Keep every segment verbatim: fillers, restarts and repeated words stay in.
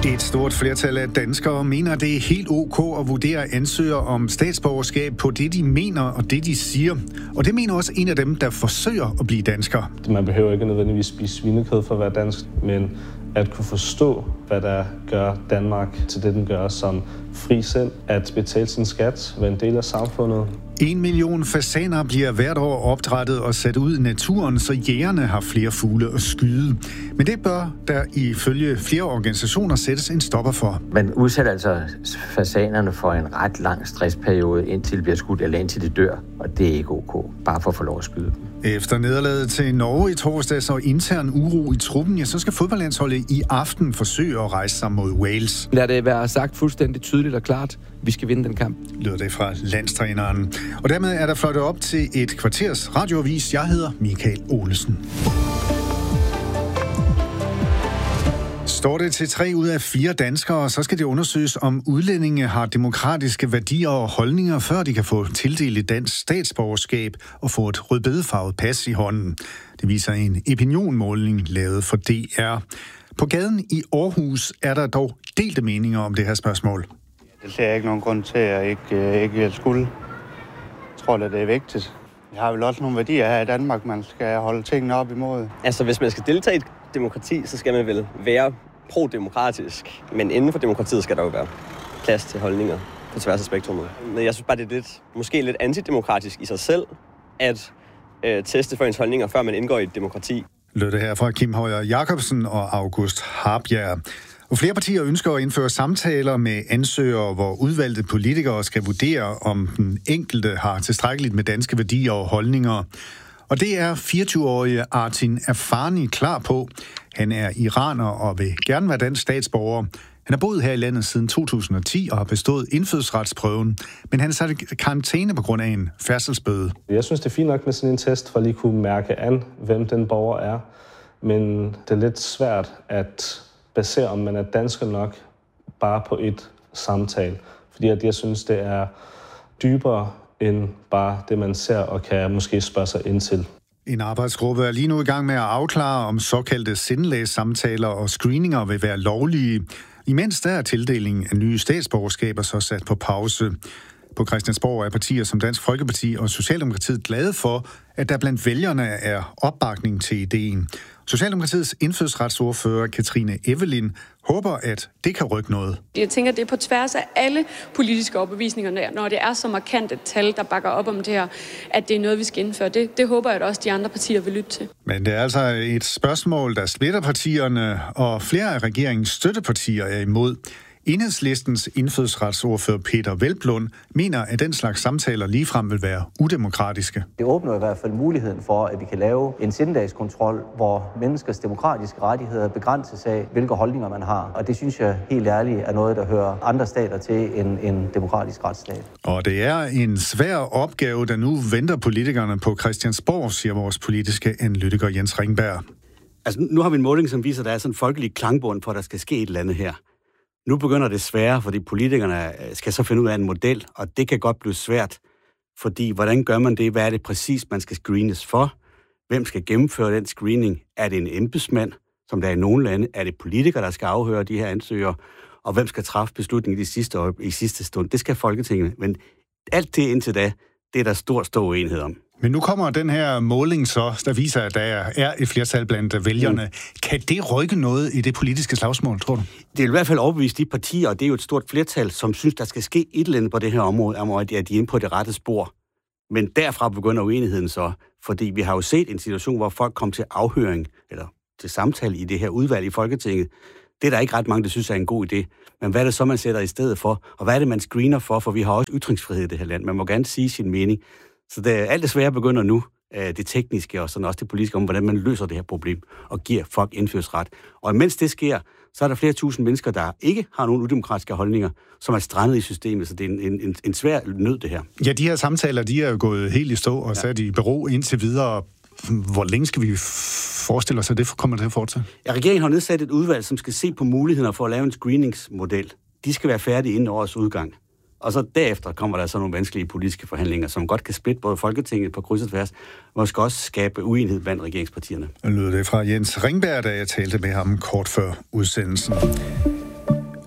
Et stort flertal af danskere mener, det er helt ok at vurdere ansøgere om statsborgerskab på det, de mener og det, de siger. Og det mener også en af dem, der forsøger at blive dansker. Man behøver ikke nødvendigvis spise svinekød for at være dansk, men at kunne forstå, hvad der gør Danmark til det, den gør som fri sind, at betale sin skat, være en del af samfundet. En million fasaner bliver hvert år opdrættet og sat ud i naturen, så jægerne har flere fugle at skyde. Men det bør der ifølge flere organisationer sættes en stopper for. Man udsætter altså fasanerne for en ret lang stressperiode, indtil de bliver skudt eller indtil de dør, og det er ikke ok, bare for at få lov at skyde dem. Efter nederlaget til Norge i torsdags og intern uro i truppen, ja, så skal fodboldlandsholdet i aften forsøge at rejse sig mod Wales. Lad det være sagt fuldstændig tydeligt og klart. Vi skal vinde den kamp. Lyder det fra landstræneren. Og dermed er der fløjtet op til et kvarters radioavis. Jeg hedder Michael Olesen. Står det til tre ud af fire danskere, så skal det undersøges, om udlændinge har demokratiske værdier og holdninger, før de kan få tildelt et dansk statsborgerskab og få et rødbedefarvet pas i hånden. Det viser en opinionmåling lavet for D R. På gaden i Aarhus er der dog delte meninger om det her spørgsmål. Det ser jeg ikke nogen grund til, at jeg ikke, ikke vil skulle. Jeg tror, at det er vigtigt. Vi har vel også nogle værdier her i Danmark, man skal holde tingene op imod. Altså, hvis man skal deltage i et demokrati, så skal man vel være pro-demokratisk. Men inden for demokratiet skal der jo være plads til holdninger på tværs af spektrummet. Men jeg synes bare, det er lidt, måske lidt antidemokratisk i sig selv, at øh, teste for ens holdninger, før man indgår i et demokrati. Lød det her fra Kim Højer Jacobsen og August Harbjerg. Og flere partier ønsker at indføre samtaler med ansøgere, hvor udvalgte politikere skal vurdere, om den enkelte har tilstrækkeligt med danske værdier og holdninger. Og det er fireogtyve-årige Artin Afani klar på. Han er iraner og vil gerne være dansk statsborger. Han har boet her i landet siden to tusind og ti og har bestået indfødsretsprøven, men han er sat i karantæne på grund af en færdselsbøde. Jeg synes, det er fint nok med sådan en test, for at lige kunne mærke an, hvem den borger er. Men det er lidt svært at basere, om man er dansker nok, bare på et samtale. Fordi at jeg synes, det er dybere end bare det, man ser og kan måske spørge sig ind til. En arbejdsgruppe er lige nu i gang med at afklare, om såkaldte sindelagssamtaler og screeninger vil være lovlige. Imens der er tildelingen af nye statsborgerskaber så sat på pause. På Christiansborg er partier som Dansk Folkeparti og Socialdemokratiet glade for, at der blandt vælgerne er opbakning til ideen. Socialdemokratiets indfødsretsordfører Katrine Evelyn håber, at det kan rykke noget. Jeg tænker, det er på tværs af alle politiske overbevisninger, når det er så markant et tal, der bakker op om det her, at det er noget, vi skal indføre. Det, det håber jeg, at også de andre partier vil lytte til. Men det er altså et spørgsmål, der splitter partierne, og flere af regeringens støttepartier er imod. Enhedslistens indfødsretsordfører Peter Hvelplund mener, at den slags samtaler ligefrem vil være udemokratiske. Det åbner i hvert fald muligheden for, at vi kan lave en sindedagskontrol, hvor menneskers demokratiske rettigheder begrænses af, hvilke holdninger man har. Og det synes jeg helt ærligt er noget, der hører andre stater til en, en demokratisk retsstat. Og det er en svær opgave, der nu venter politikerne på Christiansborg, siger vores politiske analytiker Jens Ringberg. Altså, nu har vi en måling, som viser, at der er sådan en folkelig klangbund for, at der skal ske et eller andet her. Nu begynder det svære, fordi politikerne skal så finde ud af en model, og det kan godt blive svært, fordi hvordan gør man det? Hvad er det præcis, man skal screenes for? Hvem skal gennemføre den screening? Er det en embedsmand, som der er i nogle lande? Er det politikere, der skal afhøre de her ansøgere? Og hvem skal træffe beslutningen i sidste, år, i sidste stund? Det skal Folketinget. Men alt det indtil da, det er der stor, stor uenighed om. Men nu kommer den her måling så, der viser, at der er et flertal blandt vælgerne. Mm. Kan det rykke noget i det politiske slagsmål, tror du? Det er i hvert fald overbevist de partier, og det er jo et stort flertal, som synes, der skal ske et eller andet på det her område, at de er inde på det rette spor. Men derfra begynder uenigheden så, fordi vi har jo set en situation, hvor folk kom til afhøring, eller til samtale i det her udvalg i Folketinget. Det er der ikke ret mange, der synes er en god idé. Men hvad er det så, man sætter i stedet for? Og hvad er det, man screener for? For vi har også ytringsfrihed i det her land. Man må gerne sige sin mening. Så det, alt det svære begynder nu, det tekniske og sådan også det politiske, om hvordan man løser det her problem og giver folk indfødsret. Og mens det sker, så er der flere tusind mennesker, der ikke har nogen udemokratiske holdninger, som er strandet i systemet. Så det er en, en, en svær nød, det her. Ja, de her samtaler, de er jo gået helt i stå og sat i bero indtil videre. Hvor længe skal vi forestille os, at det kommer til at fortsætte? Ja, regeringen har nedsat et udvalg, som skal se på mulighederne for at lave en screeningsmodel. De skal være færdige inden årets udgang. Og så derefter kommer der så nogle vanskelige politiske forhandlinger, som godt kan splitte både Folketinget på kryds og tværs, og skal også skabe uenighed blandt regeringspartierne. Nu lyder det fra Jens Ringberg, da jeg talte med ham kort før udsendelsen.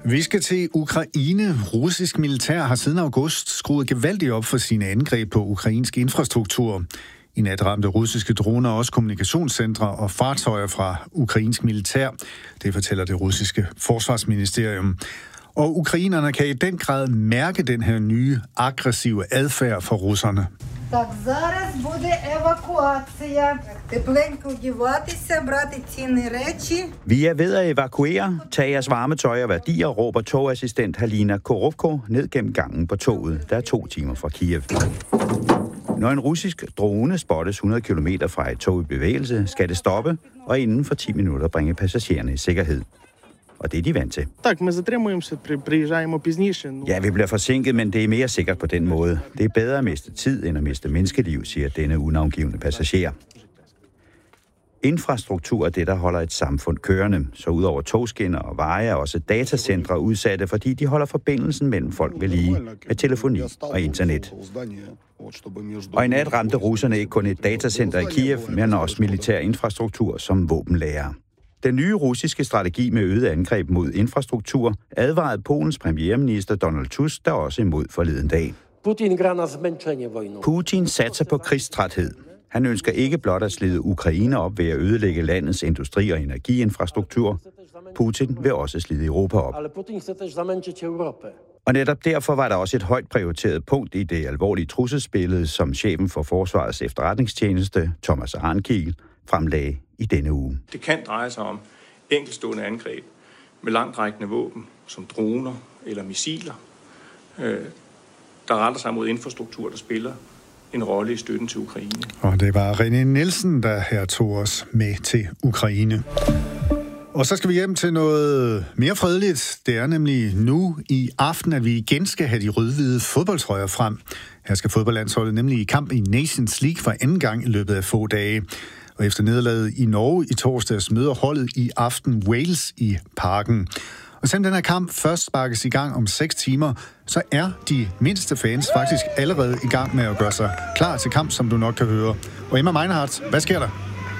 Vi skal til Ukraine. Russisk militær har siden august skruet gevaldigt op for sine angreb på ukrainsk infrastruktur. I nat ramte russiske droner også kommunikationscentre og fartøjer fra ukrainsk militær. Det fortæller det russiske forsvarsministerium. Og ukrainerne kan i den grad mærke den her nye aggressive adfærd fra russerne. Так, зараз буде евакуація. Тепленько вдіватися, брати цінні речі. Vi er ved at evakuere. Tag jeres varmetøj og værdier, råber togassistent Halina Korovko ned gennem gangen på toget, der er to timer fra Kiev. Når en russisk drone spottes hundrede kilometer fra et tog i bevægelse, skal det stoppe og inden for ti minutter bringe passagererne i sikkerhed. Og det er de vant til. Tak, ми затримуємося, приїжджаємо пізніше. Ja, vi bliver forsinket, men det er mere sikkert på den måde. Det er bedre at miste tid, end at miste menneskeliv, siger denne unavngivne passager. Infrastruktur er det, der holder et samfund kørende. Så udover togskinner og veje er også datacentre udsatte, fordi de holder forbindelsen mellem folk ved lige med telefoni og internet. Og i nat ramte russerne ikke kun et datacenter i Kiev, men også militær infrastruktur som våbenlager. Den nye russiske strategi med øget angreb mod infrastruktur advarede Polens premierminister Donald Tusk der også imod forleden dag. Putin satser på krigstræthed. Han ønsker ikke blot at slide Ukraine op ved at ødelægge landets industri- og energiinfrastruktur. Putin vil også slide Europa op. Og netop derfor var der også et højt prioriteret punkt i det alvorlige trusselsbillede, som chefen for Forsvarets efterretningstjeneste, Thomas Arnkiel, fremlagde i denne uge. Det kan dreje sig om enkeltstående angreb med langtrækkende våben, som droner eller missiler, øh, der retter sig mod infrastruktur, der spiller en rolle i støtten til Ukraine. Og det var René Nielsen, der her tog os med til Ukraine. Og så skal vi hjem til noget mere fredeligt. Det er nemlig nu i aften, at vi igen skal have de rød-hvide fodboldtrøjer frem. Her skal fodboldlandsholdet nemlig i kamp i Nations League for anden gang i løbet af få dage. Og efter nederlaget i Norge i torsdags møder holdet i aften Wales i Parken. Og selvom den her kamp først sparkes i gang om seks timer, så er de mindste fans faktisk allerede i gang med at gøre sig klar til kamp, som du nok kan høre. Og Emma Meinhardt, hvad sker der?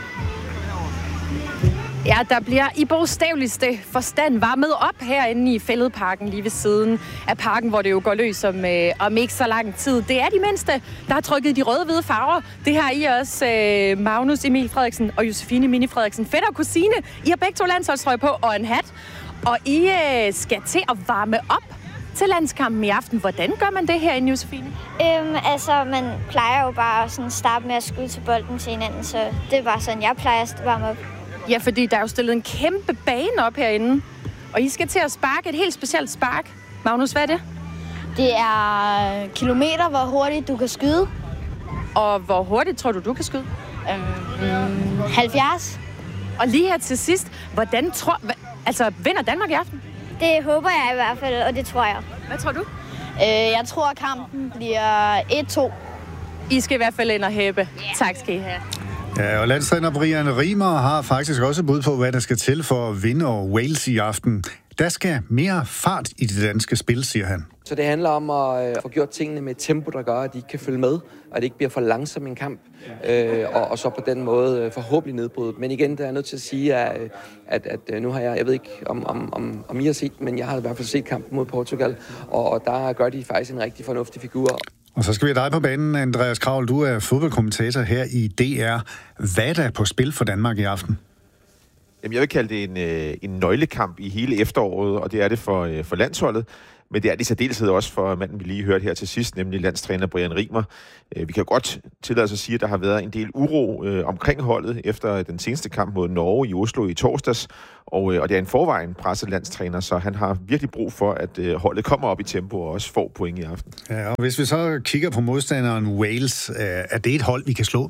Ja, der bliver i bogstaveligste forstand varmet op herinde i Fælledparken, lige ved siden af parken, hvor det jo går løs om, øh, om ikke så lang tid. Det er de mindste, der har trykket de røde-hvide farver. Det har I også øh, Magnus Emil Frederiksen og Josefine Mini Frederiksen. Fætter og kusine, I har begge to landsholdstrøje på og en hat. Og I øh, skal til at varme op til landskampen i aften. Hvordan gør man det herinde, Josefine? Øhm, altså, man plejer jo bare at starte med at skyde til bolden til hinanden, så det er bare sådan, jeg plejer at varme op. Ja, fordi der er jo stillet en kæmpe bane op herinde, og I skal til at sparke et helt specielt spark. Magnus, hvad er det? Det er kilometer, hvor hurtigt du kan skyde. Og hvor hurtigt tror du, du kan skyde? Øhm, halvfjerds. Og lige her til sidst, hvordan tror... Altså, vinder Danmark i aften? Det håber jeg i hvert fald, og det tror jeg. Hvad tror du? Øh, jeg tror, at kampen bliver et to. I skal i hvert fald ind og hæppe. Yeah. Tak skal I have. Ja, og landstræner Brian Riemer har faktisk også bud på, hvad der skal til for at vinde over Wales i aften. Der skal mere fart i det danske spil, siger han. Så det handler om at øh, få gjort tingene med et tempo, der gør, at de ikke kan følge med, og at det ikke bliver for langsom en kamp, øh, og, og så på den måde øh, forhåbentlig nedbrydet. Men igen, der er nødt til at sige, at, at, at nu har jeg, jeg ved ikke om, om, om, om I har set, men jeg har i hvert fald set kampen mod Portugal, og, og der gør de faktisk en rigtig fornuftig figur. Og så skal vi have dig på banen, Andreas Kravl. Du er fodboldkommentator her i D R. Hvad er der på spil for Danmark i aften? Jamen, jeg vil kalde det en, øh, en nøglekamp i hele efteråret, og det er det for, øh, for landsholdet. Men det er det i særdeleshed også for manden, vi lige hørte her til sidst, nemlig landstræner Brian Riemer. Øh, vi kan jo godt tillade os at sige, at der har været en del uro øh, omkring holdet efter den seneste kamp mod Norge i Oslo i torsdags. Og, øh, og det er en forvejen presset landstræner, så han har virkelig brug for, at øh, holdet kommer op i tempo og også får point i aften. Ja, og hvis vi så kigger på modstanderen Wales, øh, er det et hold, vi kan slå?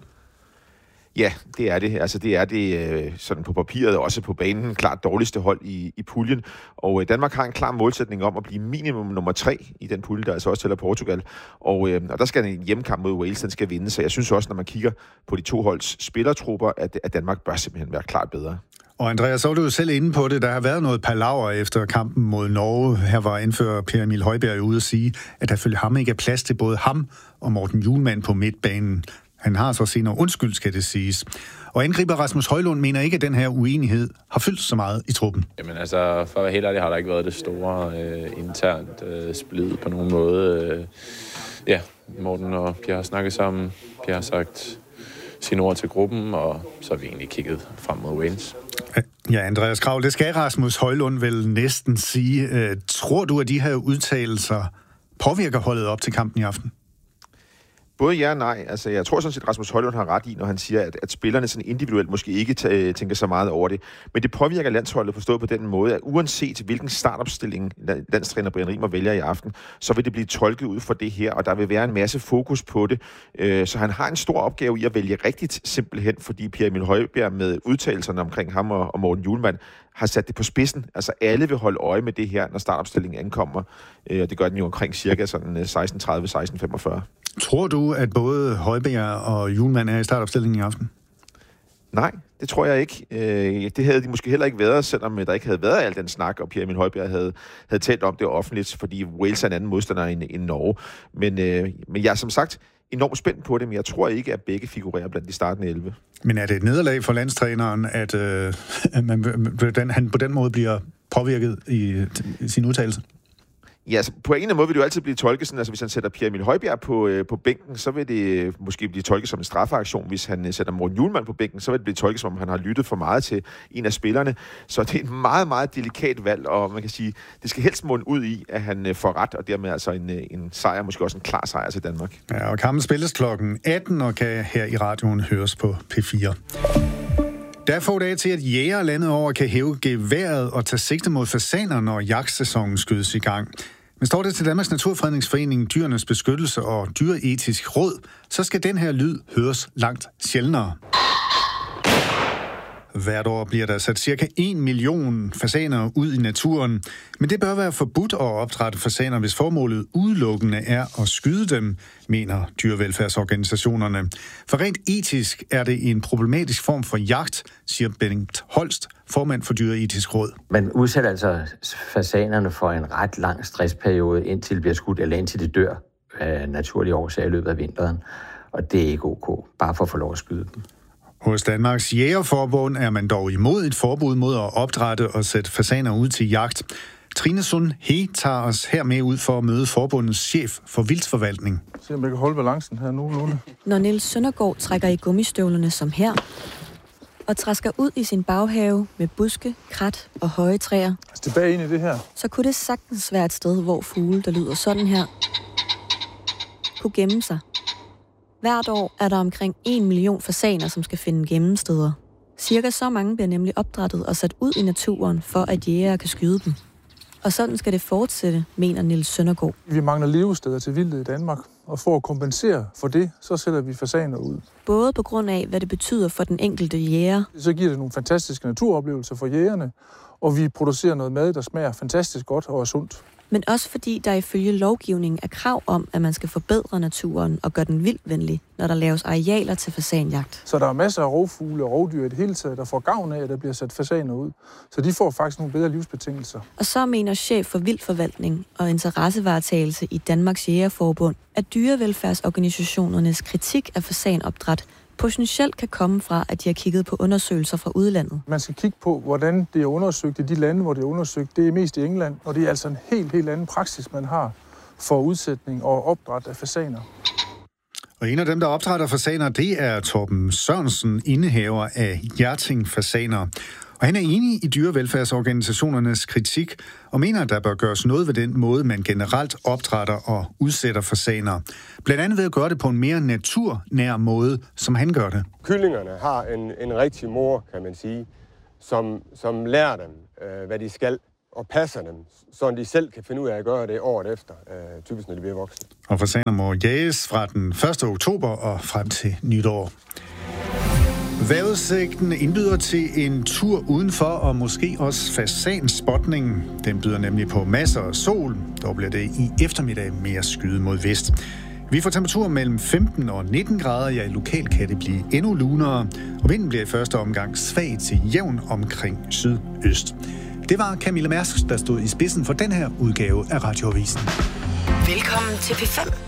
Ja, det er det. Altså, det er det sådan på papiret, også på banen, klart dårligste hold i, i puljen. Og Danmark har en klar målsætning om at blive minimum nummer tre i den pulje, der altså også tæller Portugal. Og, øh, og der skal en hjemmekamp mod Wales, den skal vinde. Så jeg synes også, når man kigger på de to holds spillertrupper, at, at Danmark bør simpelthen være klart bedre. Og Andreas, så var du jo selv inde på det. Der har været noget palaver efter kampen mod Norge. Her var anfører Per Emil Højbjerg ude at sige, at der følge ham ikke er plads til både ham og Morten Hjulmand på midtbanen. Han har så senere undskyld, skal det siges. Og angriber Rasmus Højlund mener ikke, at den her uenighed har fyldt så meget i truppen. Jamen altså, for at være helt ærlig, har der ikke været det store øh, internt øh, splid på nogen måde. Øh, ja, Morten og Pierre har snakket sammen. Pierre har sagt sine ord til gruppen, og så har vi egentlig kigget frem mod Wales. Ja, Andreas Krav, det skal Rasmus Højlund vel næsten sige. Øh, tror du, at de her udtalelser påvirker holdet op til kampen i aften? Både ja og nej. Altså, jeg tror sådan set, at Rasmus Højlund har ret i, når han siger, at, at spillerne sådan individuelt måske ikke t- tænker så meget over det. Men det påvirker landsholdet forstået på den måde, at uanset hvilken startopstilling landstræner Brian Rimer vælger i aften, så vil det blive tolket ud fra det her, og der vil være en masse fokus på det. Så han har en stor opgave i at vælge rigtigt simpelthen, fordi Pierre Emil Højbjerg med udtalelserne omkring ham og Morten Hjulmand har sat det på spidsen. Altså alle vil holde øje med det her, når startopstillingen ankommer. Og det gør den jo omkring cirka sådan seksten tredive seksten femogfyrre. Tror du, at både Højbjerg og Hjulmand er i startopstillingen i aften? Nej, det tror jeg ikke. Det havde de måske heller ikke været, selvom der ikke havde været al den snak, og Pierre Emil Højbjerg havde, havde talt om det offentligt, fordi Wales er en anden modstander end, end Norge. Men, men jeg er som sagt enormt spændt på det, men jeg tror ikke, at begge figurerer blandt de startende elleve. Men er det et nederlag for landstræneren, at, øh, at man, den, han på den måde bliver påvirket i, i sin udtalelse? Ja, altså, på en eller anden måde vil det jo altid blive tolket sådan, altså hvis han sætter Pierre Emil Højbjerg på, øh, på bænken, så vil det måske blive tolket som en straffeaktion. Hvis han øh, sætter Morten Hjulmand på bænken, så vil det blive tolket som, om han har lyttet for meget til en af spillerne. Så det er et meget, meget delikat valg, og man kan sige, det skal helst munde ud i, at han øh, får ret, og dermed altså en, øh, en sejr, måske også en klar sejr til Danmark. Ja, og kampen spilles klokken atten, og kan her i radioen høres på P fire. Der er få dage til, at jæger landet over kan hæve geværet og tage sigte mod fasaner, når jagtsæsonen skydes i gang. Men står det til Danmarks Naturfredningsforening, Dyrenes Beskyttelse og Dyreetisk Råd, så skal den her lyd høres langt sjældnere. Hvert år bliver der sat cirka en million fasaner ud i naturen, men det bør være forbudt at opdrætte fasaner, hvis formålet udelukkende er at skyde dem, mener dyrevelfærdsorganisationerne. For rent etisk er det en problematisk form for jagt, siger Bengt Holst, formand for Dyreetisk Råd. Man udsætter altså fasanerne for en ret lang stressperiode, indtil det bliver skudt, eller indtil det dør af naturlige årsager i løbet af vinteren. Og det er ikke ok, bare for at få lov at skyde dem. Hos Danmarks Jægerforbund er man dog imod et forbud mod at opdrætte og sætte fasaner ud til jagt. Trine Sund He tager os her med ud for at møde forbundets chef for vildtforvaltning. Se om jeg kan holde balancen her nu, Lune. Når Niels Søndergaard trækker i gummistøvlerne som her, og træsker ud i sin baghave med buske, krat og høje træer, tilbage ind i det her, så kunne det sagtens være et sted, hvor fugle, der lyder sådan her, kunne gemme sig. Hvert år er der omkring en million fasaner, som skal finde gemmesteder. Cirka så mange bliver nemlig opdrættet og sat ud i naturen, for at jægere kan skyde dem. Og sådan skal det fortsætte, mener Niels Søndergaard. Vi mangler levesteder til vildtet i Danmark, og for at kompensere for det, så sætter vi fasaner ud. Både på grund af, hvad det betyder for den enkelte jæger. Så giver det nogle fantastiske naturoplevelser for jægerne, og vi producerer noget mad, der smager fantastisk godt og er sundt. Men også fordi der ifølge lovgivningen er krav om, at man skal forbedre naturen og gøre den vildvenlig, når der laves arealer til fasanjagt. Så der er masser af rovfugle og rovdyr i det hele taget, der får gavn af, at der bliver sat fasaner ud. Så de får faktisk nogle bedre livsbetingelser. Og så mener chef for vildtforvaltning og interessevaretagelse i Danmarks Jægerforbund, at dyrevelfærdsorganisationernes kritik af fasanopdræt potentielt kan komme fra, at de har kigget på undersøgelser fra udlandet. Man skal kigge på, hvordan det er undersøgt i de lande, hvor det er undersøgt. Det er mest i England, og det er altså en helt, helt anden praksis, man har for udsætning og opdræt af fasaner. Og en af dem, der opdrætter fasaner, det er Torben Sørensen, indehaver af Hjerting Fasaner. Og han er enig i dyrevelfærdsorganisationernes kritik og mener, at der bør gøres noget ved den måde, man generelt opdrætter og udsætter fasaner. Blandt andet ved at gøre det på en mere naturnær måde, som han gør det. Kyllingerne har en, en rigtig mor, kan man sige, som, som lærer dem, øh, hvad de skal, og passer dem, så de selv kan finde ud af at gøre det året efter, øh, typisk når de bliver voksne. Og fasaner må jages fra den første oktober og frem til nytår. Vejrudsigten indbyder til en tur udenfor og måske også fasanspotning. Den byder nemlig på masser af sol. Dog bliver det i eftermiddag mere skyet mod vest. Vi får temperaturer mellem femten og nitten grader. Ja, lokalt kan det blive endnu lunere. Og vinden bliver i første omgang svag til jævn omkring sydøst. Det var Camilla Mærsk, der stod i spidsen for den her udgave af Radioavisen. Velkommen til P fem.